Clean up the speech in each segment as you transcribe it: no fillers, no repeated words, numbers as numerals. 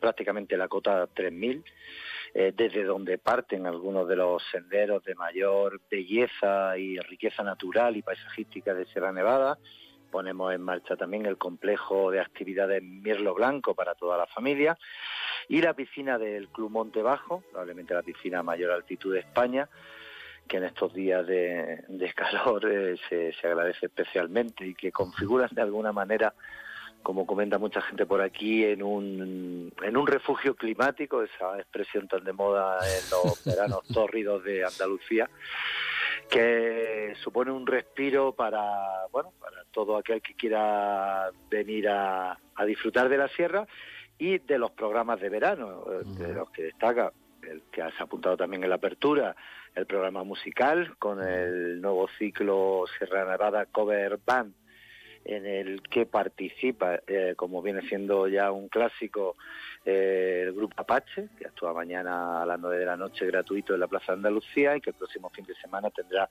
prácticamente la cota 3000, desde donde parten algunos de los senderos de mayor belleza y riqueza natural y paisajística de Sierra Nevada. Ponemos en marcha también el complejo de actividades Mirlo Blanco para toda la familia y la piscina del Club Monte Bajo, probablemente la piscina a mayor altitud de España, que en estos días de calor se agradece especialmente y que configuran de alguna manera, como comenta mucha gente por aquí, en un refugio climático, esa expresión tan de moda en los veranos tórridos de Andalucía, que supone un respiro para todo aquel que quiera venir a disfrutar de la sierra y de los programas de verano, de los que destaca el que has apuntado también en la apertura, el programa musical con el nuevo ciclo Sierra Nevada Cover Band, en el que participa, como viene siendo ya un clásico, el grupo Apache, que actúa mañana a las 9 de la noche gratuito en la Plaza de Andalucía, y que el próximo fin de semana tendrá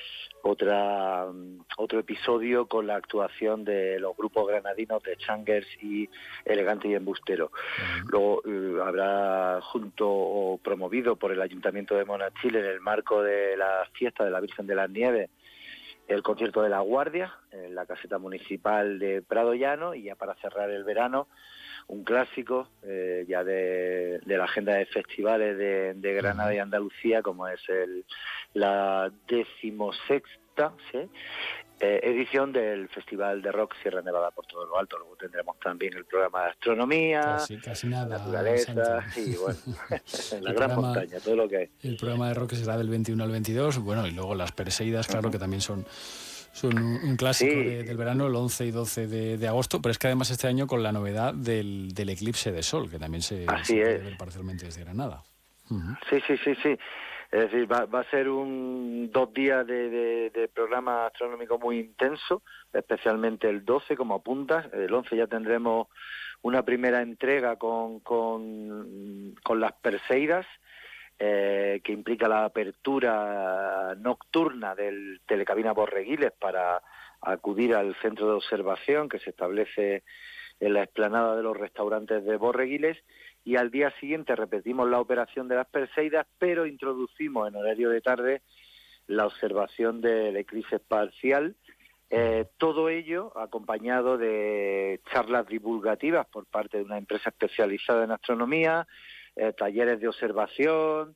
otro episodio con la actuación de los grupos granadinos de Changers y Elegante y Embustero. Luego habrá promovido por el Ayuntamiento de Monachil, en el marco de la fiesta de la Virgen de las Nieves, el concierto de La Guardia en la caseta municipal de Prado Llano, y ya para cerrar el verano un clásico ya de la agenda de festivales de Granada y Andalucía, como es la 16ª edición del Festival de Rock Sierra Nevada por todo lo alto. Luego tendremos también el programa de astronomía, casi nada, naturaleza, y bueno, la gran montaña, todo lo que hay. El programa de rock será del 21 al 22, bueno, y luego las Perseidas, claro, que también son un clásico del verano, el 11 y 12 de agosto, pero es que además este año con la novedad del eclipse de sol, que también se puede ver parcialmente desde Granada. Sí. Es decir, va a ser 2 días de programa astronómico muy intenso, especialmente el 12, como apuntas. El 11 ya tendremos una primera entrega con las Perseidas, que implica la apertura nocturna del Telecabina Borreguiles para acudir al centro de observación que se establece en la explanada de los restaurantes de Borreguiles, y al día siguiente repetimos la operación de las Perseidas, pero introducimos en horario de tarde la observación del eclipse parcial, todo ello acompañado de charlas divulgativas por parte de una empresa especializada en astronomía, talleres de observación,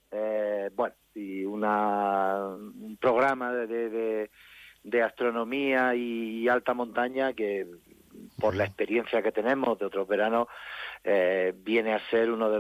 y un programa de astronomía y alta montaña que, por la experiencia que tenemos de otros veranos, viene a ser uno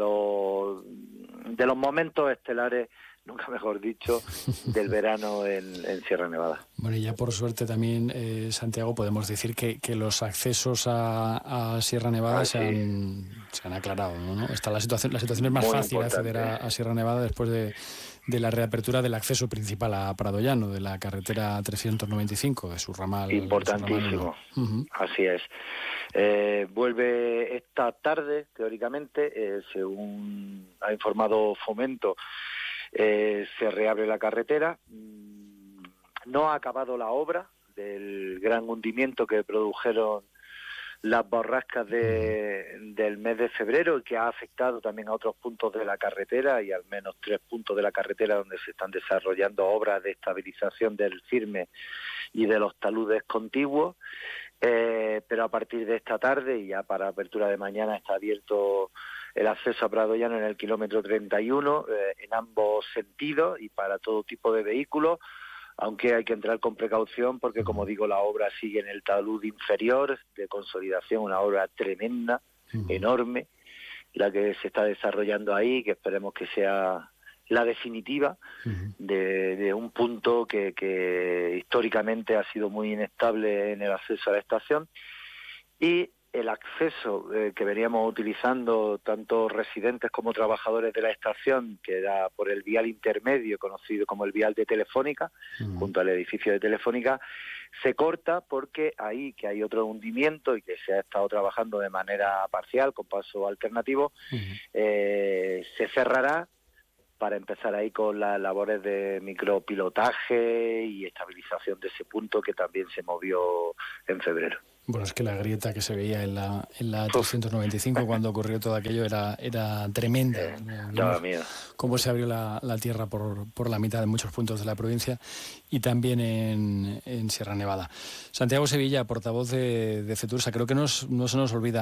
de los momentos estelares, nunca mejor dicho, del verano en Sierra Nevada. Bueno, y ya por suerte también, Santiago, podemos decir que los accesos a Sierra Nevada se han aclarado, ¿no? Está la situación es más fácil acceder a Sierra Nevada después de la reapertura del acceso principal a Prado Llano, de la carretera 395, de su ramal. Importantísimo, así es. Vuelve esta tarde, teóricamente, según ha informado Fomento, se reabre la carretera. No ha acabado la obra del gran hundimiento que produjeron las borrascas del mes de febrero, y que ha afectado también a otros puntos de la carretera, y al menos 3 puntos de la carretera donde se están desarrollando obras de estabilización del firme y de los taludes contiguos. Pero a partir de esta tarde y ya para apertura de mañana está abierto el acceso a Prado Llano en el kilómetro 31, en ambos sentidos y para todo tipo de vehículos, aunque hay que entrar con precaución porque, como digo, la obra sigue en el talud inferior de consolidación, una obra tremenda, enorme, la que se está desarrollando ahí, que esperemos que sea la definitiva de un punto que históricamente ha sido muy inestable en el acceso a la estación. Y el acceso que veníamos utilizando tanto residentes como trabajadores de la estación, que era por el vial intermedio conocido como el vial de Telefónica, junto al edificio de Telefónica, se corta porque ahí, que hay otro hundimiento y que se ha estado trabajando de manera parcial con paso alternativo, se cerrará para empezar ahí con las labores de micropilotaje y estabilización de ese punto que también se movió en febrero. Bueno, es que la grieta que se veía en la 395 cuando ocurrió todo aquello era tremenda. Daba miedo. Cómo se abrió la tierra por la mitad en muchos puntos de la provincia y también en Sierra Nevada. Santiago Sevilla, portavoz de FETURSA, creo que no se nos olvida